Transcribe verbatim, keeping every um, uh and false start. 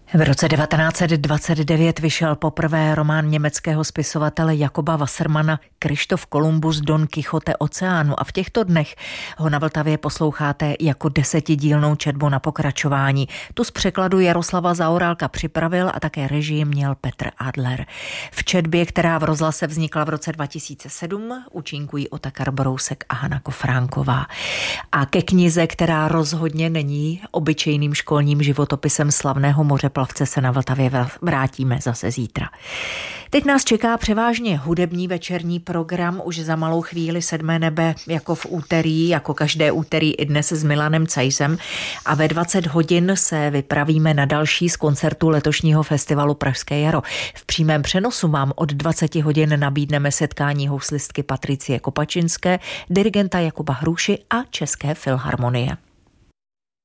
V roce devatenáct set dvacet devět vyšel poprvé román německého spisovatele Jakoba Wassermanna Kryštof Kolumbus Don Kichote oceánu a v těchto dnech ho na Vltavě posloucháte jako desetidílnou četbu na pokračování. Tu z překladu Jaroslava Zaorálka připravil a také režii měl Petr Adler. V četbě, která v rozhlase vznikla v roce dva tisíce sedm, účinkují Otakar Brousek a Hana Kofránková. A ke knize, která rozhodně není obyčejným školním životopisem slavného mořeplavce, se na Vltavě vrátíme zase zítra. Teď nás čeká převážně hudební večerní program, už za malou chvíli Sedmé nebe jako v úterý, jako každé úterý i dnes s Milanem Cajsem a ve dvacet hodin se vypravíme na další z koncertů letošního festivalu Pražské jaro. V přímém přenosu vám od dvacet hodin nabídneme setkání houslistky Patricie Kopačinské, dirigenta Jakuba Hruši a České filharmonie.